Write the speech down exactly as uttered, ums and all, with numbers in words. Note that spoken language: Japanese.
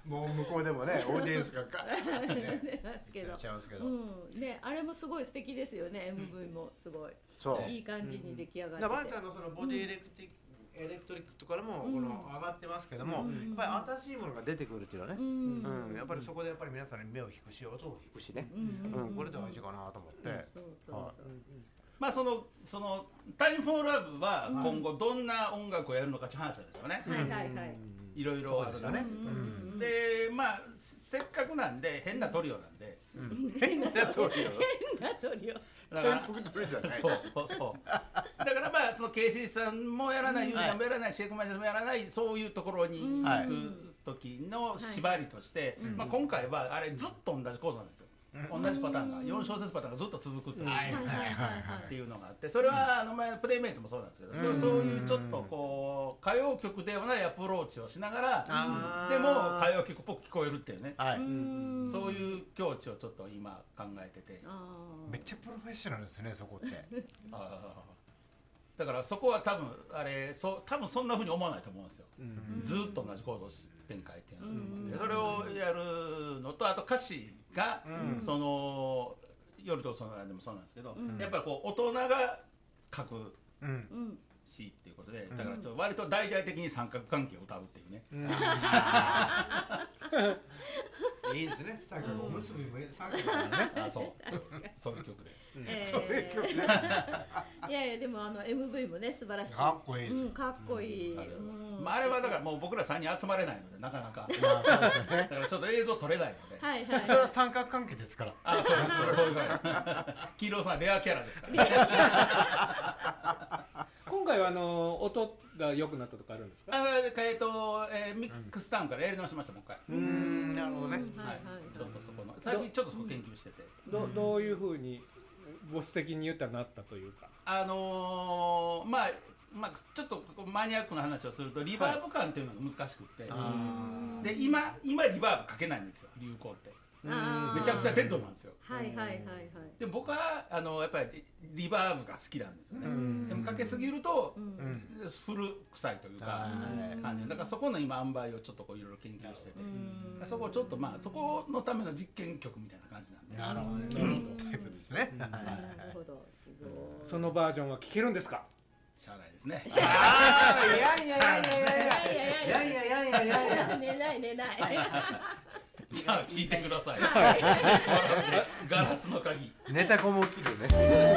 もう向こうでもねオーディエンスがガーッてねけど、 いらっしゃいますけど、 うんね、あれもすごい素敵ですよね、 エムブイ もすごい、 そういい感じに出来上がってて、 だからまなちゃんのそのボディエレクティック、エレクトリックとかでもこの上がってますけども、 うん、 やっぱり新しいものが出てくるっていうのはね、 うんうん、やっぱりそこでやっぱり皆さんに目を引くし音を引くしね、 うんうん、これ大事かなと思って、うん、 そうそうそう、はい、 まあそのそのタイムフォーラブは今後どんな音楽をやるのかって話ですよね。 はいはいはい。 いろいろあるのね。でまあせっかくなんで変なトリオなんで。 変なトリオ。 変なトリオ。 転覆トリオじゃない。 そうそう。だからまあそのケイシーさんもやらない、ユーヤンもやらない、シェイクマイナスもやらない、そういうところに行く時の縛りとして、まあ今回はあれずっと同じコードなんですよ。同じパターンがよん小節パターンがずっと続くっていうのがあって、それはあの前プレイメイツもそうなんですけど、そうそういうちょっとこう歌謡曲ではないアプローチをしながらでも歌謡曲っぽく聞こえるっていうね、そういう境地をちょっと今考えてて、 めっちゃプロフェッショナルですねそこって。 だからそこは多分あれそ多分そんなふうに思わないと思うんですよ、ずっと同じコード展開っていうのは、それをやるのと、あと歌詞が、うん、その夜とその間でもそうなんですけど、うん、やっぱりこう大人が書く詩っていうことで、だからちょっと割と大々的に三角関係を歌うっていうね、うんいいですね、三角おむすびも三角だね。 あ、そうそういう曲です、 えー、 そういう曲ね。 いやいやでもあの エムブイ もね素晴らしい、 かっこいいですよ、 うん、かっこいい、 うんうん、 まあ、あれはだからもう僕らさんにん集まれないのでなかなかだからちょっと映像撮れないので、 はいはい、 それは三角関係ですから。 あ、そうそうそういう感じ。黄色さんレアキャラですから、 今回はあの音が良くなったとかあるんですか？ あ、えっと、えー、ミックスタウンからやり直しました、もう一回。 うーん、なるほどね。 はい、ちょっとそこの最近ちょっとそこ研究してて、 どどういうふうにボス的に言ったらなったというか、 あのー、まあまあちょっとマニアックな話をするとリバーブ感っていうのが難しくって、はい、で今今リバーブかけないんですよ、流行って。めちゃくちゃデッドなんですよ。 はいはいはいはい。 で僕はあのやっぱりリバーブが好きなんですよね。でもかけすぎると古臭いというか感じ、だからそこの今塩梅をちょっとこういろいろ研究してて、そこをちょっとまあそこのための実験曲みたいな感じなんで。 なるほどね。タイプですね。 なるほど、すごい。 そのバージョンは聴けるんですか？ しゃあないですね。 ああ、いやいやいやいやいやいやいやいやいやいやいや。 寝ない寝ない。 じゃあ聞いてください。ガラスの鍵。 ネタこも起きるね。